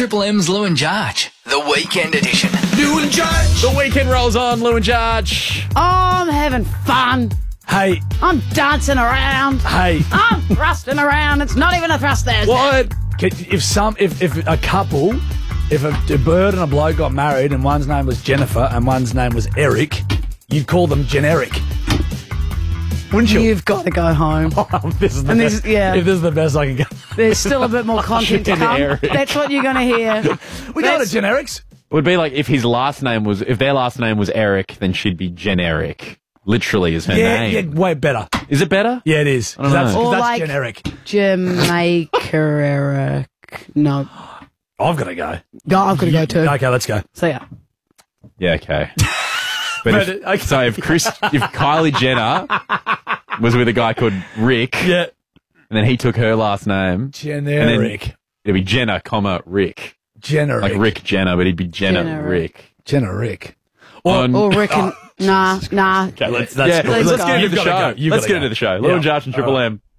Triple M's Lou and Jarge, the weekend edition. Lou and Jarge. The weekend rolls on, Lou and Jarge. Oh, I'm having fun. Hey, I'm dancing around. hey. I'm thrusting around. It's not even a thrust there. What? If a couple, if a bird and a bloke got married and one's name was Jennifer and one's name was Eric, you'd call them generic. Wouldn't you? You've got to go home. This is the And best. yeah. If this is the best I can get. There's still a bit more content to come. Generic. That's what you're going to hear. We go to generics. It would be like if their last name was Eric, then she'd be generic. Literally is her name. Yeah, way better. Is it better? Yeah, it is. I don't know. 'Cause Or that's like- generic. Jamaica Eric. No. I've got to go. No, I've got to go too. Okay, let's go. So yeah. Yeah, okay. But okay. So if Kylie Jenner was with a guy called Rick, Yeah. and then he took her last name, Generic. it'd be Jenner, Rick. Generic. Like Rick Jenner, but he'd be Jenner Generic. Rick. Generic. On- Or Rick and... Nah. Okay, let's That's get good. into You've the gotta show. go. You've Let's gotta get go. into the show. Lou and Jarge and Triple M.